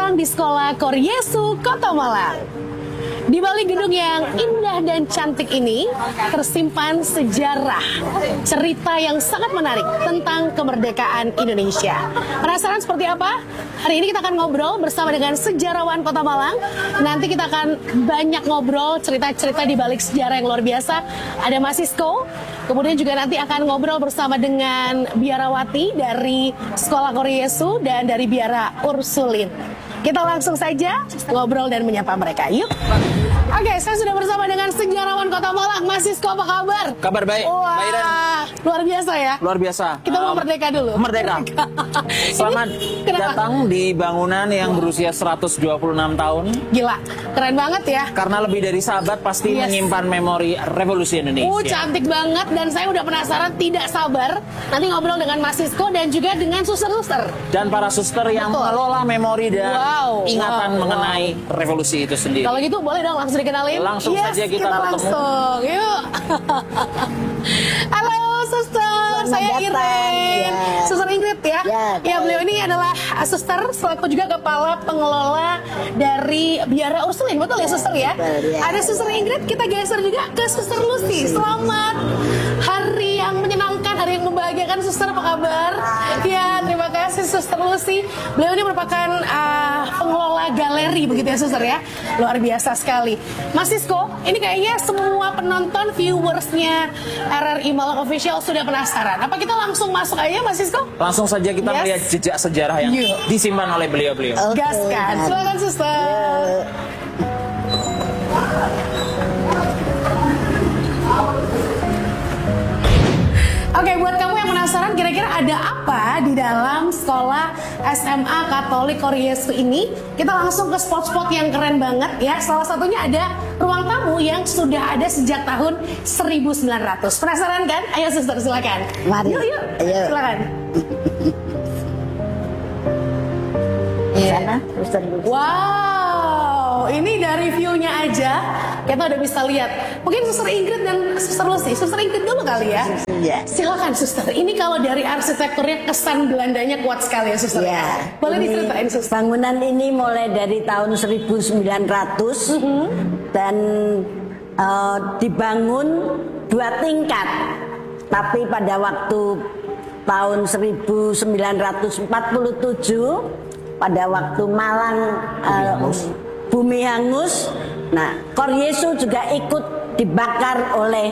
datang di Sekolah Koryesu, Kota Malang. Di balik gedung yang indah dan cantik ini tersimpan sejarah, cerita yang sangat menarik tentang kemerdekaan Indonesia. Penasaran seperti apa? Hari ini kita akan ngobrol bersama dengan sejarawan Kota Malang. Nanti kita akan banyak ngobrol cerita-cerita di balik sejarah yang luar biasa. Ada Mas Sisko, kemudian juga nanti akan ngobrol bersama dengan biarawati dari Sekolah Koryesu dan dari Biara Ursulin. Kita langsung saja ngobrol dan menyapa mereka. Yuk. Oke, saya sudah bersama dengan sejarawan Kota Malang, Mas Sisko, apa kabar? Kabar baik. Wah, Baik, luar biasa ya. luar biasa. Kita mau merdeka dulu. Merdeka. Selamat datang di bangunan yang berusia 126 tahun. Gila, keren banget ya. Karena lebih dari sahabat pasti menyimpan memori revolusi Indonesia. Cantik banget, dan saya udah penasaran, tidak sabar nanti ngobrol dengan Mas Sisko dan juga dengan suster-suster Dan para suster yang mengelola memori dan ingatan mengenai revolusi itu sendiri. Kalau gitu boleh dong langsung dikenalin. Langsung saja kita bertemu. Langsung, yuk. Halo suster, saya Iren. Suster Ingrid ya. Ya, beliau ini adalah suster selaku juga kepala pengelola dari Biara Ursulin. Betul ya suster ya? Ada suster Ingrid, kita geser juga ke suster Lucy. Selamat hari yang menyenangkan, hari yang membahagiakan suster, apa kabar? Ya, terima kasih suster Lucy. Beliau ini merupakan pengelola galeri begitu ya suster ya. Luar biasa sekali. Mas Sisko, ini kayaknya semua penonton viewersnya RRI Malang Official sudah penasaran. Apa kita langsung masuk aja Mas Sisko? Langsung saja kita melihat jejak sejarah yang disimpan oleh beliau-beliau. Gaskan, silakan suster. Oke, buat kamu yang penasaran kira-kira ada apa di dalam sekolah SMA Katolik Koryesu ini, kita langsung ke spot-spot yang keren banget ya. Salah satunya ada ruang tamu yang sudah ada sejak tahun 1900. Penasaran kan? Ayo suster, silakan. Mari. Yuk, Ayo. silakan. Sana, suster. Wow, ini dari view-nya aja kita udah bisa lihat. Mungkin suster Ingrid dan suster Lucy. Suster Ingrid dulu kali ya. Iya. Silakan suster. Ini kalau dari arsitekturnya kesan Belandanya kuat sekali ya suster. Ya. Boleh diceritain suster? Bangunan ini mulai dari tahun 1900 dan dibangun 2 tingkat. Tapi pada waktu tahun 1947 pada waktu Malang bumi hangus, nah Koryesu juga ikut dibakar oleh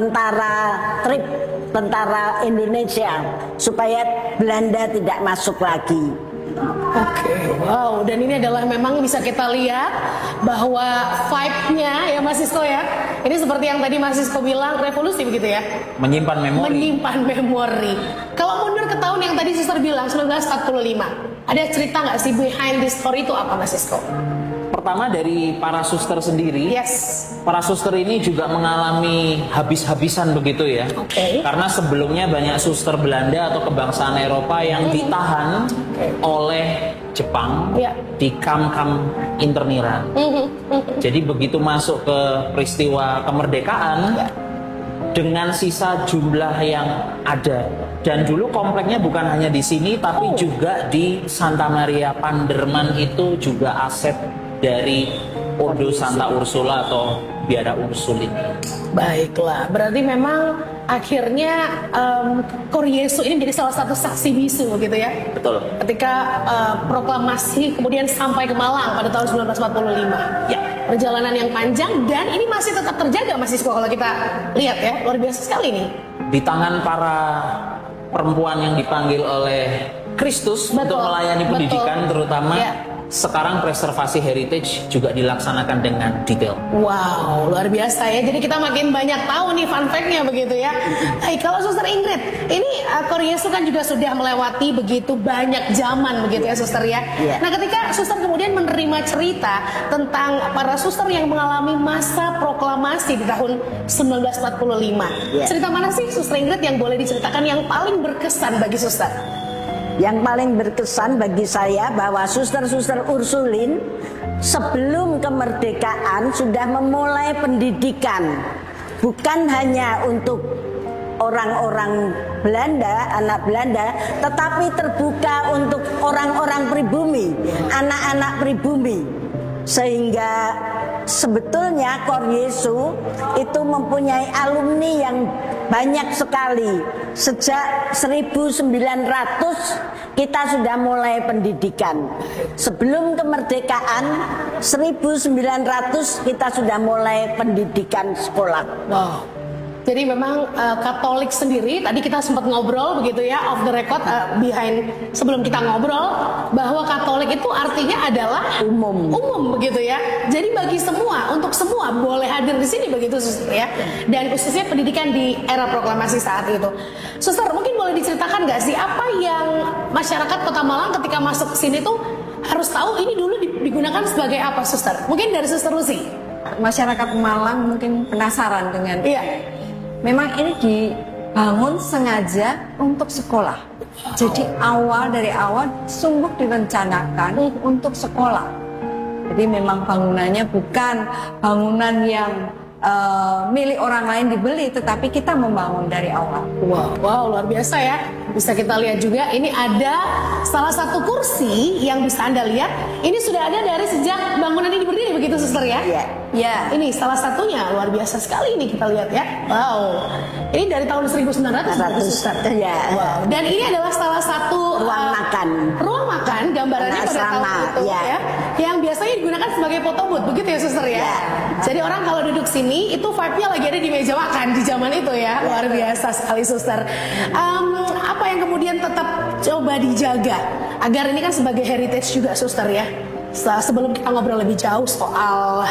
tentara Indonesia supaya Belanda tidak masuk lagi. Oke, wow, dan ini adalah memang bisa kita lihat bahwa vibe-nya ya Mas Sisko ya. Ini seperti yang tadi Mas Sisko bilang, revolusi begitu ya. Menyimpan memori. Menyimpan memori. Kalau mundur ke tahun yang tadi suster bilang 1945, ada cerita nggak sih behind this story itu apa Mas Sisko? Pertama dari para suster sendiri. Para suster ini juga mengalami habis-habisan begitu ya. Karena sebelumnya banyak suster Belanda atau kebangsaan Eropa yang ditahan oleh Jepang di kam-kam interniran. Jadi begitu masuk ke peristiwa kemerdekaan dengan sisa jumlah yang ada. Dan dulu kompleknya bukan hanya di sini tapi juga di Santa Maria Panderman, itu juga aset dari Ordo Santa Ursula atau Biara Ursulin. Baiklah, berarti memang akhirnya Koryesu ini menjadi salah satu saksi bisu begitu ya. Betul. Ketika proklamasi kemudian sampai ke Malang pada tahun 1945. Ya, perjalanan yang panjang dan ini masih tetap terjaga Mas Sisko kalau kita lihat ya. Luar biasa sekali nih. Di tangan para perempuan yang dipanggil oleh Kristus untuk melayani pendidikan terutama. Sekarang preservasi heritage juga dilaksanakan dengan detail. Wow, luar biasa ya. Jadi kita makin banyak tahu nih fun fact-nya begitu ya. Kalau suster Ingrid, ini Koryesu kan juga sudah melewati begitu banyak zaman begitu ya suster ya. Nah ketika suster kemudian menerima cerita tentang para suster yang mengalami masa proklamasi di tahun 1945. Cerita mana sih suster Ingrid yang boleh diceritakan yang paling berkesan bagi suster? Yang paling berkesan bagi saya bahwa suster-suster Ursulin sebelum kemerdekaan sudah memulai pendidikan, bukan hanya untuk orang-orang Belanda, anak Belanda, tetapi terbuka untuk orang-orang pribumi, anak-anak pribumi, sehingga sebetulnya Kor Yesu itu mempunyai alumni yang banyak sekali. Sejak 1900 kita sudah mulai pendidikan. Sebelum kemerdekaan 1900 kita sudah mulai pendidikan sekolah. Wow. Jadi memang Katolik sendiri, tadi kita sempat ngobrol begitu ya, off the record, behind sebelum kita ngobrol, bahwa Katolik itu artinya adalah umum begitu ya. Jadi bagi semua, untuk semua boleh hadir di sini begitu Suster ya. Dan khususnya pendidikan di era proklamasi saat itu. Suster, mungkin boleh diceritakan nggak sih apa yang masyarakat Kota Malang ketika masuk ke sini tuh harus tahu ini dulu digunakan sebagai apa, Suster? Mungkin dari Suster Lucy. Masyarakat Malang mungkin penasaran dengan memang ini dibangun sengaja untuk sekolah. Jadi dari awal sungguh direncanakan untuk sekolah. Jadi memang bangunannya bukan bangunan yang milik orang lain dibeli, tetapi kita membangun dari awal. Wow, luar biasa ya. Bisa kita lihat juga, ini ada salah satu kursi yang bisa Anda lihat. Ini sudah ada dari sejak bangunan ini berdiri, begitu Suster ya? Iya. Ini salah satunya, luar biasa sekali ini kita lihat ya. Wow, ini dari tahun 1900 Suster. Ya. Wow. Dan ini adalah salah satu ruang makan gambarannya pada tahun itu ya. Yang biasanya digunakan sebagai foto booth, begitu ya Suster ya? Jadi orang kalau duduk sini itu vibe-nya lagi ada di meja makan di zaman itu ya. Luar biasa sekali Suster. Apa yang kemudian tetap coba dijaga agar ini kan sebagai heritage juga Suster ya? Sebelum kita ngobrol lebih jauh soal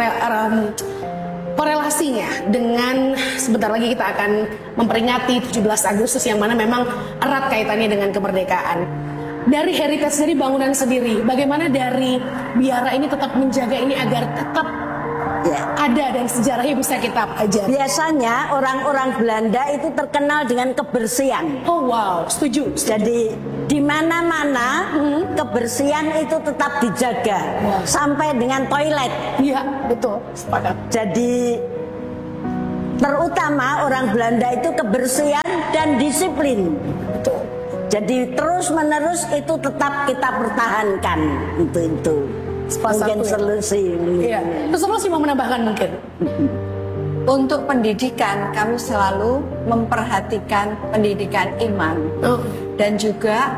korelasinya dengan sebentar lagi kita akan memperingati 17 Agustus yang mana memang erat kaitannya dengan kemerdekaan. Dari heritage dari bangunan sendiri, bagaimana dari biara ini tetap menjaga ini agar tetap ada dan sejarahnya bisa kita pelajari. Biasanya orang-orang Belanda itu terkenal dengan kebersihan. Oh wow, setuju. Jadi di mana-mana kebersihan itu tetap dijaga sampai dengan toilet. Iya, betul. Sepakat. Jadi terutama orang Belanda itu kebersihan dan disiplin. Betul. Jadi terus-menerus itu tetap kita pertahankan itu. Mungkin solusi. Iya. Solusi mau menambahkan mungkin. Untuk pendidikan kami selalu memperhatikan pendidikan iman dan juga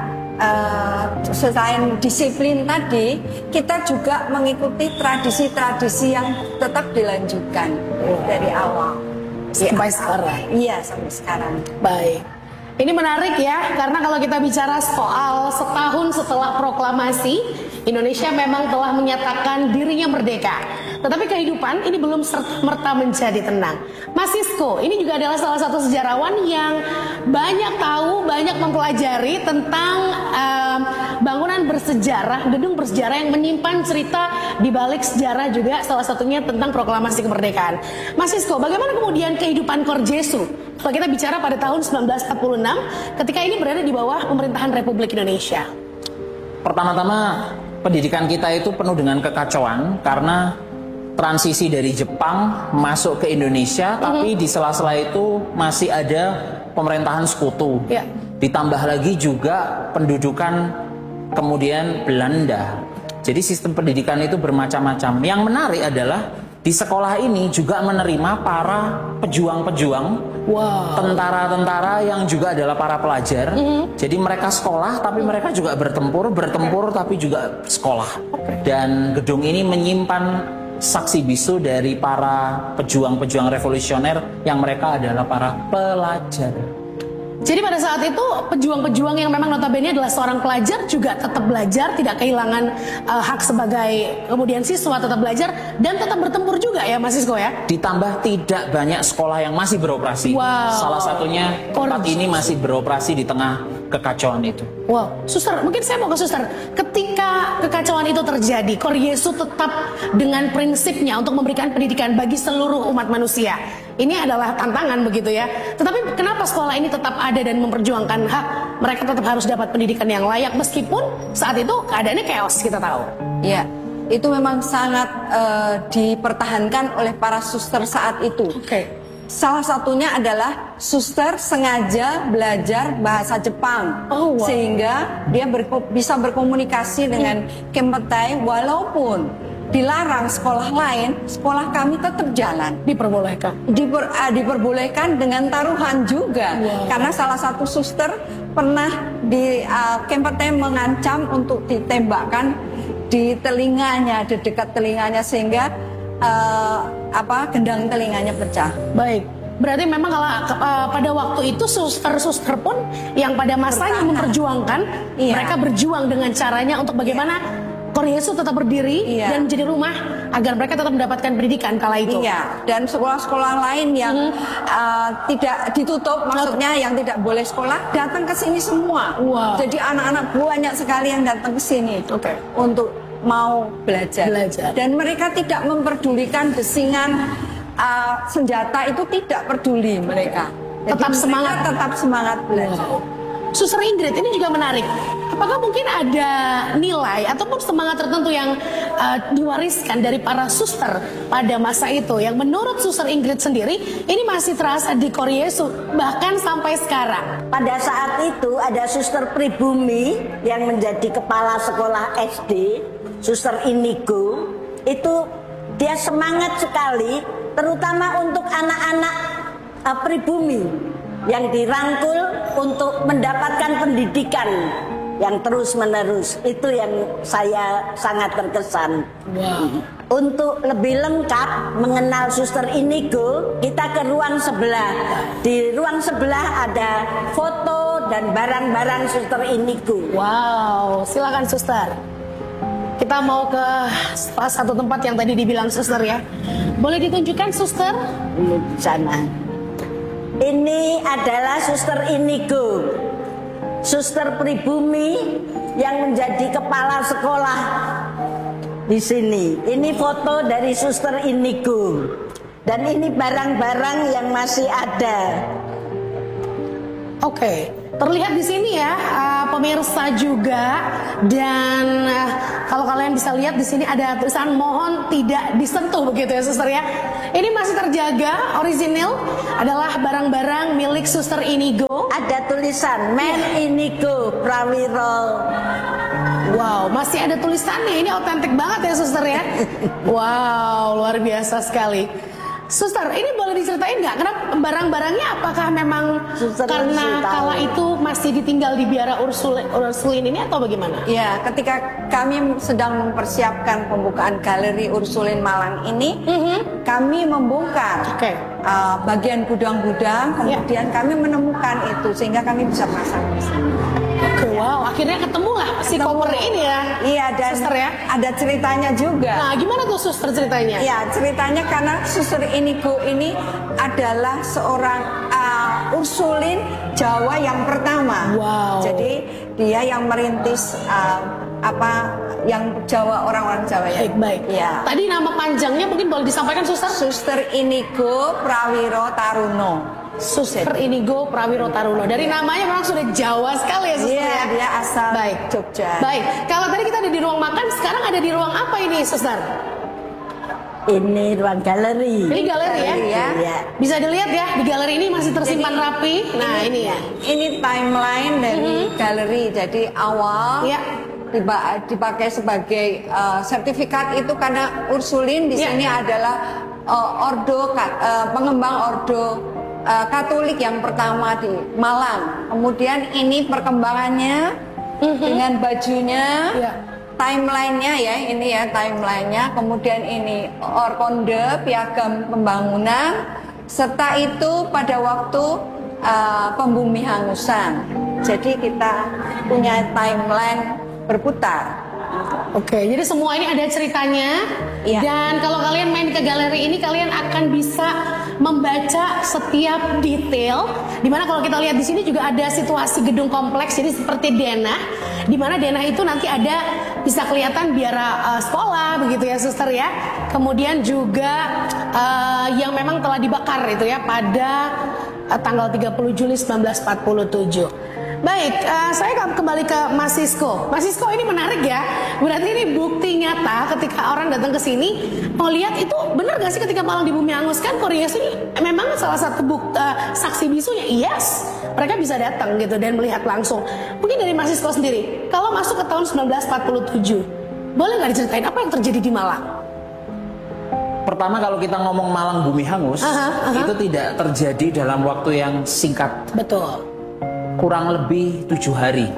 selain disiplin tadi kita juga mengikuti tradisi-tradisi yang tetap dilanjutkan dari awal sampai sekarang. Iya, sampai sekarang. Baik. Ini menarik ya, karena kalau kita bicara soal setahun setelah proklamasi, Indonesia memang telah menyatakan dirinya merdeka. Tetapi kehidupan ini belum serta-merta menjadi tenang. Mas Sisko, ini juga adalah salah satu sejarawan yang banyak tahu, banyak mempelajari tentang bangunan bersejarah, gedung bersejarah yang menyimpan cerita di balik sejarah juga, salah satunya tentang proklamasi kemerdekaan. Mas Sisko, bagaimana kemudian kehidupan Kor Jesu? Kalau kita bicara pada tahun 1946, ketika ini berada di bawah pemerintahan Republik Indonesia. Pertama-tama, pendidikan kita itu penuh dengan kekacauan karena transisi dari Jepang masuk ke Indonesia, tapi di sela-sela itu masih ada pemerintahan sekutu. Ditambah lagi juga pendudukan kemudian Belanda. Jadi sistem pendidikan itu bermacam-macam. Yang menarik adalah di sekolah ini juga menerima para pejuang-pejuang, tentara-tentara yang juga adalah para pelajar. Jadi mereka sekolah tapi mereka juga bertempur tapi juga sekolah. Dan gedung ini menyimpan saksi bisu dari para pejuang-pejuang revolusioner yang mereka adalah para pelajar. Jadi pada saat itu pejuang-pejuang yang memang notabene adalah seorang pelajar juga tetap belajar, tidak kehilangan hak sebagai kemudian siswa, tetap belajar dan tetap bertempur juga ya Mas Sisko ya. Ditambah tidak banyak sekolah yang masih beroperasi. Salah satunya tempat ini masih beroperasi di tengah kekacauan itu. Wow, Suster, mungkin saya mau ke Suster. Ketika kekacauan itu terjadi, Kor Jesu tetap dengan prinsipnya untuk memberikan pendidikan bagi seluruh umat manusia. Ini adalah tantangan begitu ya. Tetapi kenapa sekolah ini tetap ada dan memperjuangkan hak mereka tetap harus dapat pendidikan yang layak meskipun saat itu keadaannya chaos kita tahu. Ya, itu memang sangat dipertahankan oleh para suster saat itu. Salah satunya adalah suster sengaja belajar bahasa Jepang, sehingga dia bisa berkomunikasi dengan Kempetai walaupun dilarang sekolah lain, sekolah kami tetap jalan. Diperbolehkan. Diperbolehkan dengan taruhan juga, karena salah satu suster pernah di Kempetai mengancam untuk ditembakkan di telinganya, di dekat telinganya, sehingga gendang telinganya pecah. Baik, berarti memang kalau pada waktu itu suster-suster pun yang pada masanya memperjuangkan, mereka berjuang dengan caranya untuk bagaimana Koryesu tetap berdiri dan menjadi rumah agar mereka tetap mendapatkan pendidikan kala itu. Iya, dan sekolah-sekolah lain yang tidak ditutup, maksudnya yang tidak boleh sekolah, datang ke sini semua. Jadi anak-anak banyak sekali yang datang ke sini untuk mau belajar. Dan mereka tidak memperdulikan desingan senjata, itu tidak peduli mereka. Tetap semangat, belajar. Suster Ingrid, ini juga menarik. Apakah mungkin ada nilai ataupun semangat tertentu yang diwariskan dari para suster pada masa itu yang menurut Suster Ingrid sendiri ini masih terasa di Koryesu bahkan sampai sekarang? Pada saat itu ada Suster Pribumi yang menjadi kepala sekolah SD, Suster Inigo. Itu dia semangat sekali, terutama untuk anak-anak pribumi yang dirangkul untuk mendapatkan pendidikan yang terus-menerus. Itu yang saya sangat terkesan. Untuk lebih lengkap mengenal Suster Inigo, kita ke ruang sebelah. Di ruang sebelah ada foto dan barang-barang Suster Inigo. Wow, silakan Suster. Kita mau ke salah satu tempat yang tadi dibilang Suster ya. Boleh ditunjukkan Suster? Ini di sana. Ini adalah Suster Inigo, suster pribumi yang menjadi kepala sekolah di sini. Ini foto dari Suster Inigo. Dan ini barang-barang yang masih ada. Oke, terlihat di sini ya pemirsa juga, dan kalau kalian bisa lihat di sini ada tulisan mohon tidak disentuh begitu ya Suster ya. Ini masih terjaga, orisinil adalah barang-barang milik Suster Inigo. Ada tulisan Men Inigo Prawiro. Wow, masih ada tulisannya. Ini otentik banget ya Suster ya. Wow, luar biasa sekali. Suster, ini boleh diceritain nggak? Kenapa barang-barangnya apakah memang karena kala itu masih ditinggal di biara Ursulin ini atau bagaimana? Ya, ketika kami sedang mempersiapkan pembukaan galeri Ursulin Malang ini, kami membongkar bagian gudang-gudang, kemudian kami menemukan itu sehingga kami bisa pasang di sini. Wow, akhirnya ketemu lah si koper ini ya. Iya, dan Suster ya, ada ceritanya juga. Nah, gimana tuh Suster ceritanya? Ya, ceritanya karena Suster Inigo ini adalah seorang Ursulin Jawa yang pertama. Wow. Jadi dia yang merintis yang Jawa, orang-orang Jawa ya. Baik. Ya. Tadi nama panjangnya mungkin boleh disampaikan Suster? Suster Inigo Prawiro Taruno. Suster Inigo Prawiro Taruno. Dari namanya memang sudah Jawa sekali ya Suster ya. Dia asal Jogja. Baik. Kalau tadi kita ada di ruang makan, sekarang ada di ruang apa ini Suster? Ini ruang galeri. Ini galeri ya? Bisa dilihat ya, di galeri ini masih tersimpan rapi. Nah ini ya. Ini timeline dari galeri. Jadi awal dipakai sebagai sertifikat itu karena Ursulin di sini adalah pengembang ordo Katolik yang pertama di Malang. Kemudian ini perkembangannya dengan bajunya, timelinenya ya, ini ya timelinenya. Kemudian ini orkonde, piagam pembangunan, serta itu pada waktu pembumi hangusan. Jadi kita punya timeline berputar. Oke, jadi semua ini ada ceritanya. Dan kalau kalian main ke galeri ini, kalian akan bisa membaca setiap detail. Dimana kalau kita lihat di sini juga ada situasi gedung kompleks, jadi seperti denah. Dimana denah itu nanti ada bisa kelihatan biara sekolah, begitu ya Suster ya. Kemudian juga yang memang telah dibakar itu ya pada tanggal 30 Juli 1947. Baik, saya kembali ke Mas Sisko. Mas Sisko, ini menarik ya. Berarti ini bukti nyata ketika orang datang ke sini mau lihat itu benar gak sih ketika Malang di Bumi Hangus kan Korea ini memang salah satu saksi bisunya. Yes, mereka bisa datang gitu dan melihat langsung. Mungkin dari Mas Sisko sendiri, kalau masuk ke tahun 1947, boleh nggak diceritain apa yang terjadi di Malang? Pertama kalau kita ngomong Malang Bumi Hangus, itu tidak terjadi dalam waktu yang singkat. Betul. Kurang lebih 7 hari.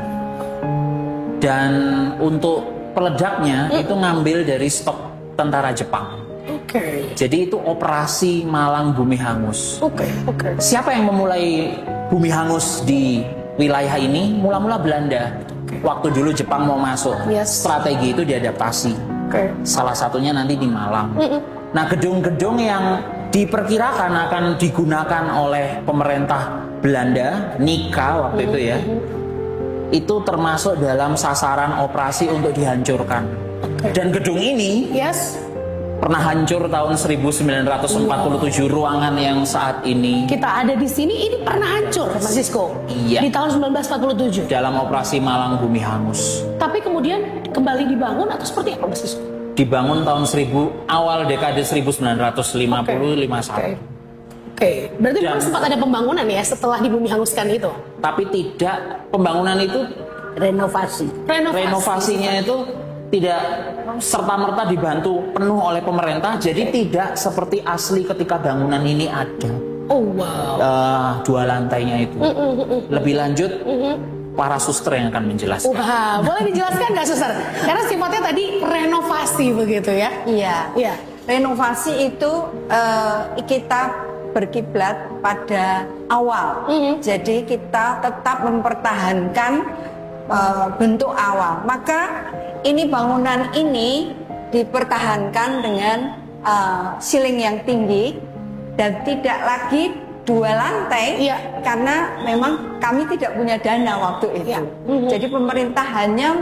Dan untuk peledaknya itu ngambil dari stok tentara Jepang. Oke. Jadi itu operasi Malang Bumi Hangus. Oke. Siapa yang memulai Bumi Hangus di wilayah ini? Mula-mula Belanda. Waktu dulu Jepang mau masuk, strategi itu diadaptasi. Salah satunya nanti di Malang. Nah, gedung-gedung yang diperkirakan akan digunakan oleh pemerintah Belanda, Nika waktu itu ya, itu termasuk dalam sasaran operasi untuk dihancurkan. Dan gedung ini pernah hancur tahun 1947, ruangan yang saat ini kita ada di sini ini pernah hancur, Mas Sisko. Iya. Di tahun 1947 dalam operasi Malang Bumi Hangus. Tapi kemudian kembali dibangun atau seperti apa, Mas Sisko? Dibangun tahun awal dekade 1950-51. Oke. Berarti memang sempat ada pembangunan ya setelah di Bumi Hanguskan itu. Tapi tidak, pembangunan itu renovasinya itu tidak serta-merta dibantu penuh oleh pemerintah, jadi tidak seperti asli ketika bangunan ini ada. Oh wow. 2 lantainya itu. Lebih lanjut, para suster yang akan menjelaskan. Wah, boleh dijelaskan nggak, suster? Karena sifatnya tadi renovasi begitu ya? Iya. Renovasi itu kita berkiblat pada awal. Jadi kita tetap mempertahankan bentuk awal. Maka ini bangunan ini dipertahankan dengan ceiling yang tinggi dan tidak lagi 2 lantai, karena memang kami tidak punya dana waktu itu. Jadi pemerintah hanya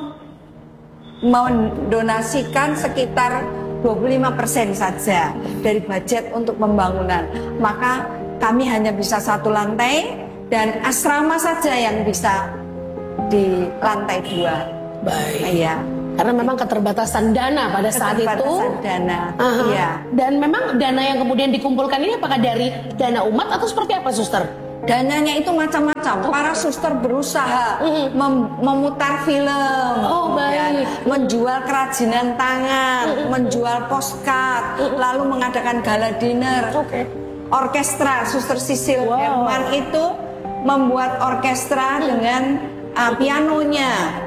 mendonasikan sekitar 25% saja dari budget untuk pembangunan. Maka kami hanya bisa 1 lantai dan asrama saja yang bisa di lantai 2. Baik. Iya. Karena memang keterbatasan dana pada saat itu. Dana. Iya. Dan memang dana yang kemudian dikumpulkan ini apakah dari dana umat atau seperti apa, suster? Dananya itu macam-macam. Para suster berusaha memutar film, menjual kerajinan tangan, menjual postcard, lalu mengadakan gala dinner. Orkestra Suster Sisil Herman itu membuat orkestra dengan pianonya.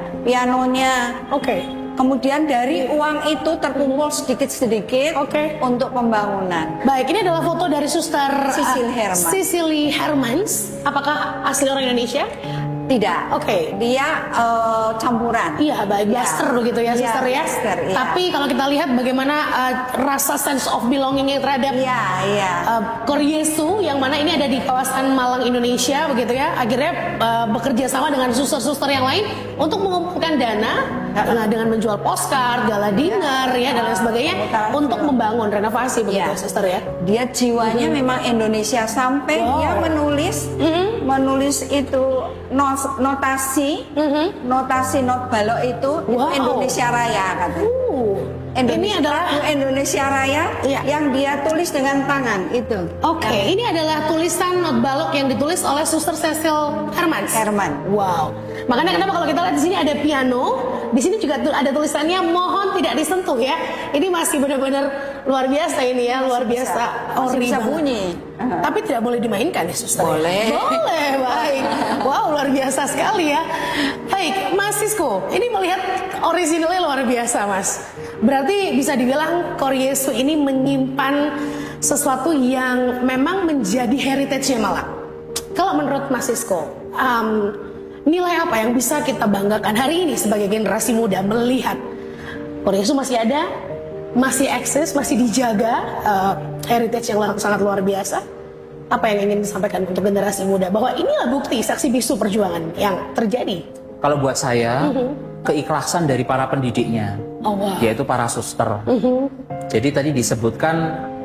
Kemudian dari uang itu terkumpul sedikit-sedikit untuk pembangunan. Baik, ini adalah foto dari Suster Sicily Hermans. Apakah asli orang Indonesia? Tidak. Dia campuran. Iya, baik. Blaster begitu ya, suster ya. Tapi kalau kita lihat bagaimana rasa sense of belongingnya terhadap Koryesu, yang mana ini ada di kawasan Malang, Indonesia begitu ya. Akhirnya bekerja sama dengan suster-suster yang lain untuk mengumpulkan dana dengan menjual postcard, gala dinner ya dan lain sebagainya untuk membangun renovasi begitu, suster ya. Dia jiwanya memang Indonesia sampai dia menulis itu notasi not balok itu Indonesia Raya katanya. Ini adalah Indonesia Raya yang dia tulis dengan tangan itu. Ini adalah tulisan not balok yang ditulis oleh Suster Cecil Herman. Wow. Makanya kenapa kalau kita lihat di sini ada piano, di sini juga ada tulisannya mohon tidak disentuh ya. Ini masih benar-benar luar biasa ini ya, luar biasa. Bisa bunyi. Tapi tidak boleh dimainkan ya, suster? Boleh. Baik. Wow, luar biasa sekali ya. Baik, Mas Sisko, ini melihat originalnya luar biasa, Mas. Berarti bisa dibilang Koryesu ini menyimpan sesuatu yang memang menjadi heritage-nya Malang. Kalau menurut Mas Sisko, nilai apa yang bisa kita banggakan hari ini sebagai generasi muda melihat Koryesu masih ada, masih eksis, masih dijaga, heritage yang sangat luar biasa? Apa yang ingin disampaikan untuk generasi muda bahwa inilah bukti saksi bisu perjuangan yang terjadi? Kalau buat saya, keikhlasan dari para pendidiknya, yaitu para suster. Jadi tadi disebutkan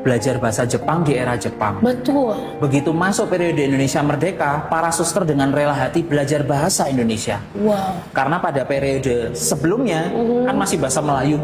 belajar bahasa Jepang di era Jepang. Betul. Begitu masuk periode Indonesia Merdeka, para suster dengan rela hati belajar bahasa Indonesia. Wow. Karena pada periode sebelumnya kan masih bahasa Melayu.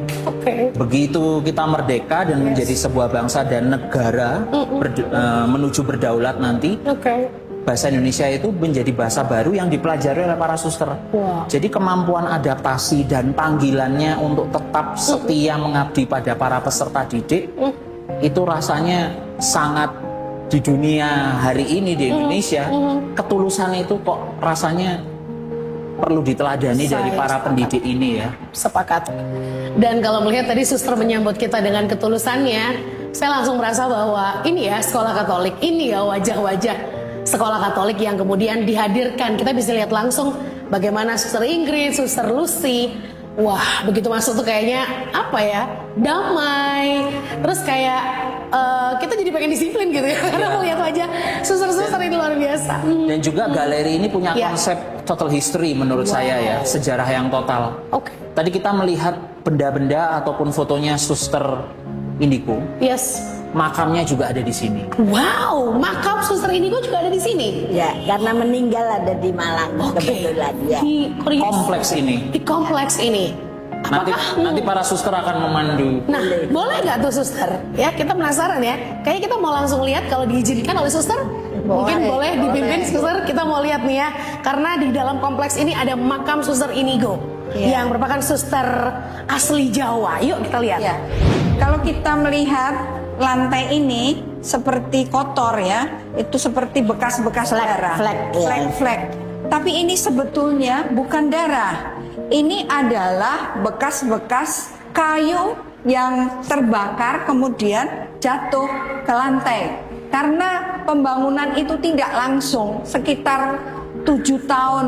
Begitu kita merdeka dan menjadi sebuah bangsa dan negara menuju berdaulat nanti, bahasa Indonesia itu menjadi bahasa baru yang dipelajari oleh para suster. Wow. Jadi kemampuan adaptasi dan panggilannya untuk tetap setia mengabdi pada para peserta didik itu rasanya sangat di dunia hari ini di Indonesia. Ketulusan itu kok rasanya perlu diteladani dari para pendidik ini ya. Sepakat. Dan kalau melihat tadi suster menyambut kita dengan ketulusannya, saya langsung merasa bahwa ini ya sekolah Katolik, ini ya wajah-wajah sekolah Katolik yang kemudian dihadirkan. Kita bisa lihat langsung bagaimana suster Ingrid, suster Lucy. Wah, begitu masuk tuh kayaknya apa ya, damai. Terus kayak kita jadi pengen disiplin gitu ya, karena melihat wajah suster-suster ini luar biasa. Dan juga galeri ini punya konsep total history menurut saya ya, sejarah yang total. Tadi kita melihat benda-benda ataupun fotonya suster Indigo. Makamnya juga ada di sini. Wow, makam suster Indigo juga ada di sini. Ya, karena meninggal ada di Malang kebetulan ya. Di kompleks ini. Di kompleks ini. Nanti para suster akan memandu. Nah, boleh nggak tuh suster? Ya, kita penasaran ya. Kayaknya kita mau langsung lihat kalau diizinkan oleh suster. Mungkin boleh dipimpin suster. Kita mau lihat nih ya. Karena di dalam kompleks ini ada makam suster Indigo yang merupakan suster asli Jawa. Yuk kita lihat. Kalau kita melihat lantai ini seperti kotor ya, itu seperti bekas-bekas darah, flek-flek. Tapi ini sebetulnya bukan darah. Ini adalah bekas-bekas kayu yang terbakar kemudian jatuh ke lantai. Karena pembangunan itu tidak langsung, sekitar 4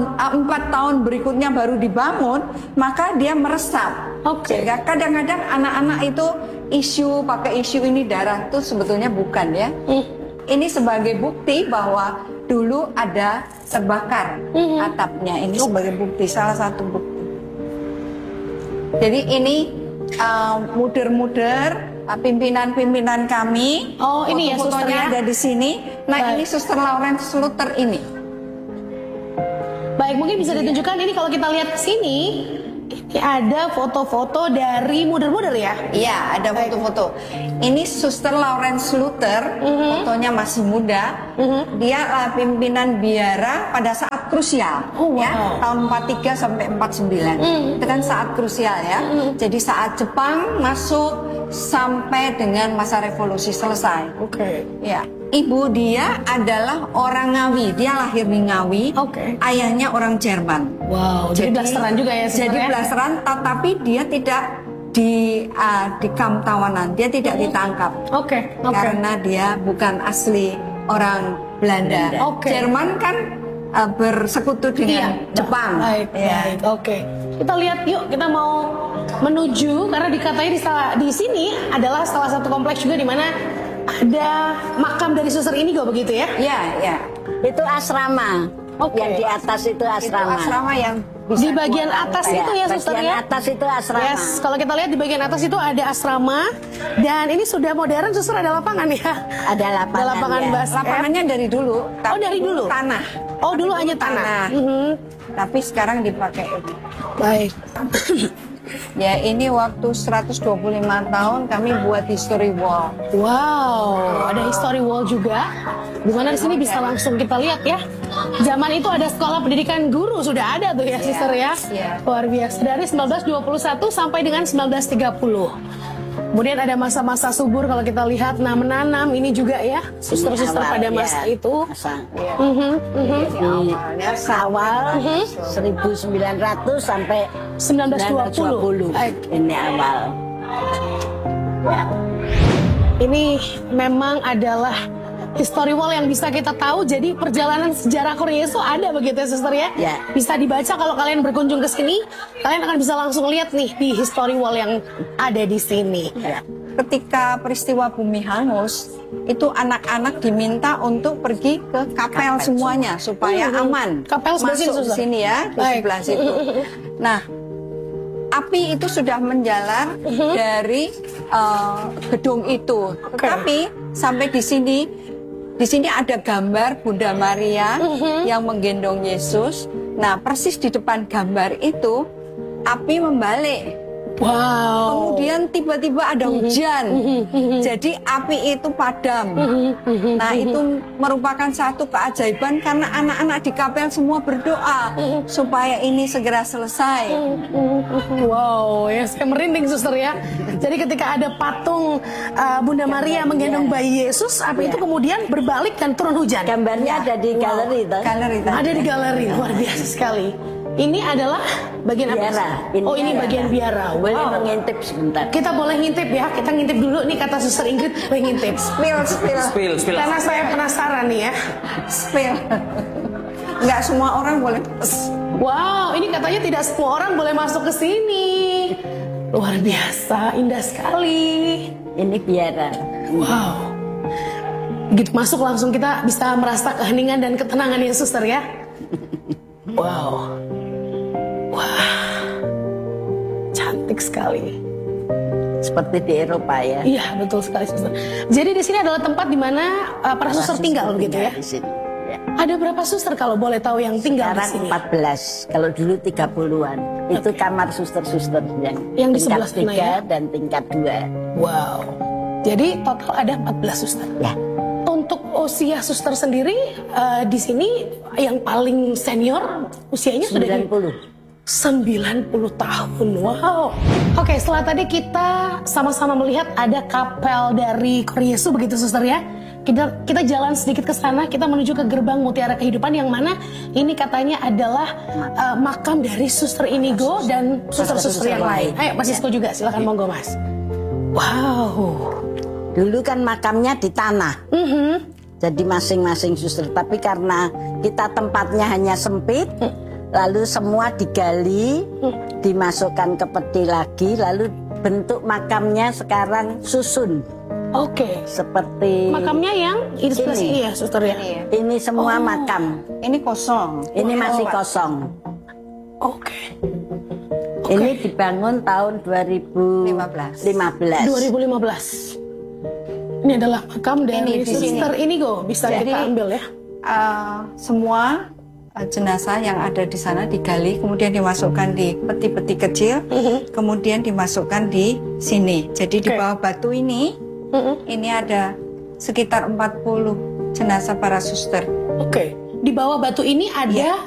tahun berikutnya baru dibangun, maka dia meresap. Sehingga kadang-kadang anak-anak itu pakai isu ini darah itu sebetulnya bukan ya. Ini sebagai bukti bahwa dulu ada terbakar atapnya. Ini sebagai bukti, salah satu bukti. Jadi ini muder-muder pimpinan-pimpinan kami. Ini ya susternya ada di sini. Nah, ini Suster Lawrence Luter ini. Baik, mungkin bisa ditunjukkan ini kalau kita lihat sini. Ada foto-foto dari muder-muder ya? Iya, ada foto-foto. Ini Suster Lawrence Luter, fotonya masih muda. Dia pimpinan biara pada saat krusial, ya, tahun 43 sampai 49. Itu kan saat krusial ya. Jadi saat Jepang masuk sampai dengan masa revolusi selesai. Ya. Ibu dia adalah orang Ngawi, dia lahir di Ngawi, ayahnya orang Jerman. Wow, jadi blasteran juga ya sebenarnya. Jadi blasteran, tetapi dia tidak di kamp tawanan, dia tidak ditangkap. Karena dia bukan asli orang Belanda. Jerman kan bersekutu dengan Jepang. Baik. Kita lihat yuk, kita mau menuju karena dikatanya di sini adalah salah satu kompleks juga di mana ada makam dari suster Indigo begitu ya? Iya. Itu asrama. Yang di atas itu asrama. Itu asrama yang di bagian atas itu ya suster ya? Bagian atas itu asrama. Yes, kalau kita lihat di bagian atas itu ada asrama dan ini sudah modern, suster ada lapangan ya? Ada lapangan. Ada lapangan basket. Lapangannya dari dulu. Dari dulu? Tanah. Dulu hanya tanah. Tapi sekarang dipakai. Baik. Ya, ini waktu 125 tahun kami buat history wall. Wow, ada history wall juga. Dimana di sini bisa langsung kita lihat ya. Zaman itu ada sekolah pendidikan guru sudah ada tuh ya, suster ya. Luar biasa, dari 1921 sampai dengan 1930. Kemudian ada masa-masa subur kalau kita lihat, menanam ini juga ya, suster-suster pada masa itu. Awal 1900 sampai 1920. Ini awal. Ini memang adalah history wall yang bisa kita tahu. Jadi perjalanan sejarah Korea itu ada begitu ya suster ya? Bisa dibaca kalau kalian berkunjung ke sini, kalian akan bisa langsung lihat nih di history wall yang ada di sini. Ketika peristiwa bumi hangus, itu anak-anak diminta untuk pergi ke kapel semuanya supaya aman. Kapel sebelah masuk sini, sini ya, di sebelah situ. Nah, api itu sudah menjalar dari gedung itu. Tetapi sampai di sini ada gambar Bunda Maria yang menggendong Yesus. Nah, persis di depan gambar itu api membalik. Wow. Kemudian tiba-tiba ada hujan. Jadi api itu padam. Nah, itu merupakan satu keajaiban karena anak-anak di kapel semua berdoa supaya ini segera selesai. Wow, ya saya merinding suster ya. Jadi ketika ada patung Bunda Maria menggendong bayi Yesus, api itu kemudian berbalik dan turun hujan. Gambarnya ada di galeri, toh? Ada di galeri, luar biasa sekali. Ini adalah bagian apa? Biara. Ini bagian biara. Boleh Wow. mengintip sebentar. Kita boleh ngintip ya. Kita ngintip dulu nih kata suster Ingrid. Boleh ngintip. Spill. Karena saya penasaran nih ya. Spill. Nggak semua orang boleh. Wow, ini katanya tidak semua orang boleh masuk ke sini. Luar biasa, indah sekali. Ini biara. Wow. Begitu masuk langsung kita bisa merasa keheningan dan ketenangan ya suster ya. Wow. Wah. Cantik sekali. Seperti di Eropa ya. Iya, betul sekali suster. Jadi di sini adalah tempat di mana para suster tinggal begitu ya. Di sini. Ya. Ada berapa suster kalau boleh tahu yang tinggal di Sekarang sini? 14. Kalau dulu 30-an. Itu kamar suster-suster yang Yang di sebelah tingkat sana 3 ya? dan tingkat 2. Wow. Jadi total ada 14 suster. Ya. Untuk usia suster sendiri di sini yang paling senior usianya sudah di 90 tahun. Wow. Oke, setelah tadi kita sama-sama melihat ada kapel dari Kor Yesus begitu suster ya. Kita jalan sedikit ke sana, kita menuju ke gerbang Mutiara Kehidupan yang mana ini katanya adalah makam dari Suster Inigo dan suster-suster yang lain. Ayo Mas Sisko juga, silakan monggo Mas. Wow. Dulu kan makamnya di tanah. Jadi masing-masing suster. Tapi karena kita tempatnya hanya sempit, lalu semua digali, dimasukkan ke peti lagi, lalu bentuk makamnya sekarang susun. Oke. Seperti Makamnya yang ini sebelah sini ya, suster ya. ini semua makam. Ini kosong. Ini masih kosong. Oke. Ini dibangun tahun 2015. 2015. Ini adalah makam dari Ini di Suster Inigo. Bisa Jadi, kita ambil ya. Semua jenazah yang ada di sana digali, kemudian dimasukkan di peti-peti kecil, kemudian dimasukkan di sini. Jadi di bawah batu ini ada sekitar 40 jenazah para suster. Oke. Di bawah batu ini ada